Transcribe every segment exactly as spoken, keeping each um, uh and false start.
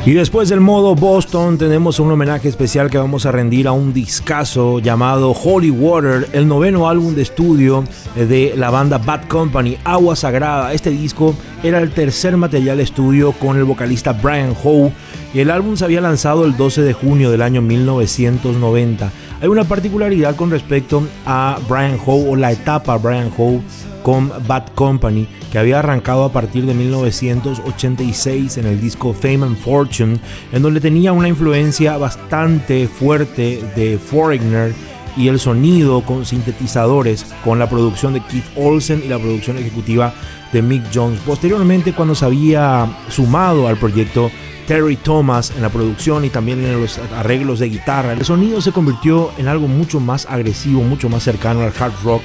Y después del modo Boston tenemos un homenaje especial que vamos a rendir a un discazo llamado Holy Water, el noveno álbum de estudio de la banda Bad Company, Agua Sagrada. Este disco era el tercer material de estudio con el vocalista Brian Howe y el álbum se había lanzado el doce de junio del año mil novecientos noventa. Hay una particularidad con respecto a Brian Howe o la etapa Brian Howe con Bad Company, que había arrancado a partir de mil novecientos ochenta y seis en el disco Fame and Fortune, en donde tenía una influencia bastante fuerte de Foreigner y el sonido con sintetizadores, con la producción de Keith Olsen y la producción ejecutiva de Mick Jones. Posteriormente, cuando se había sumado al proyecto Terry Thomas en la producción y también en los arreglos de guitarra, el sonido se convirtió en algo mucho más agresivo, mucho más cercano al hard rock,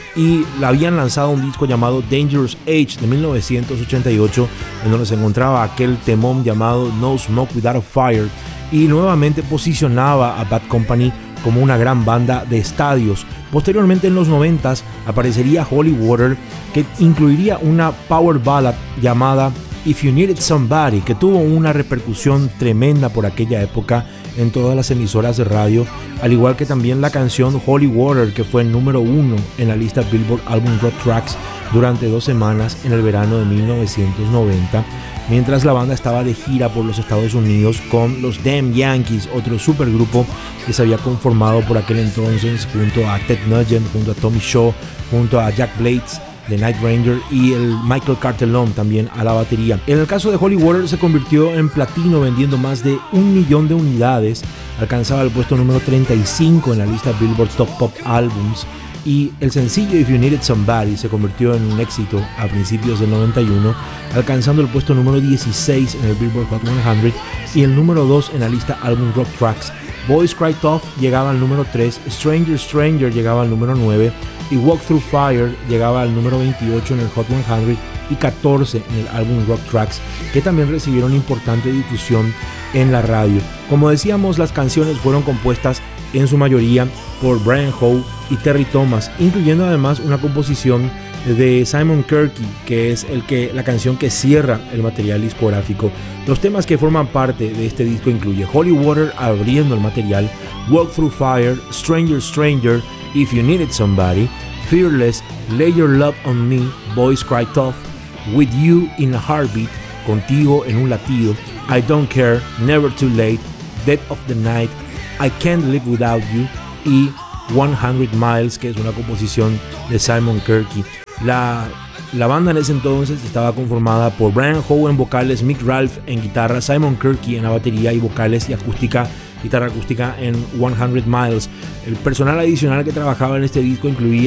y le habían lanzado un disco llamado Dangerous Age de mil novecientos ochenta y ocho, en donde se encontraba aquel temón llamado No Smoke Without a Fire, y nuevamente posicionaba a Bad Company como una gran banda de estadios. Posteriormente, en los noventas, aparecería Holy Water, que incluiría una power ballad llamada If You Needed Somebody, que tuvo una repercusión tremenda por aquella época en todas las emisoras de radio, al igual que también la canción Holy Water, que fue el número uno en la lista Billboard Album Rock Tracks durante dos semanas en el verano de mil novecientos noventa, mientras la banda estaba de gira por los Estados Unidos con los Damn Yankees, otro supergrupo que se había conformado por aquel entonces junto a Ted Nugent, junto a Tommy Shaw, junto a Jack Blades de Night Ranger y el Michael Cartellone también a la batería. En el caso de Holy Water, se convirtió en platino vendiendo más de un millón de unidades, alcanzaba el puesto número treinta y cinco en la lista Billboard Top Pop Albums, y el sencillo If You Needed Somebody se convirtió en un éxito a principios del noventa y uno, alcanzando el puesto número dieciséis en el Billboard Hot cien y el número dos en la lista Album Rock Tracks. Boys Cry Tough llegaba al número tres, Stranger Stranger llegaba al número nueve y Walk Through Fire llegaba al número veintiocho en el Hot cien y catorce en el álbum Rock Tracks, que también recibieron importante difusión en la radio. Como decíamos, las canciones fueron compuestas en su mayoría por Brian Howe y Terry Thomas, incluyendo además una composición de Simon Kirky, que es el que, la canción que cierra el material discográfico. Los temas que forman parte de este disco incluye Holy Water abriendo el material, Walk Through Fire, Stranger Stranger, If You Needed Somebody, Fearless, Lay Your Love on Me, Boys Cry Tough, With You in a Heartbeat, Contigo en un latido, I Don't Care, Never Too Late, Dead of the Night, I Can't Live Without You y cien Miles, que es una composición de Simon Kirky. La, la banda en ese entonces estaba conformada por Brian Howe en vocales, Mick Ralph en guitarra, Simon Kirky en la batería y vocales y acústica, guitarra acústica en cien Miles. El personal adicional que trabajaba en este disco incluía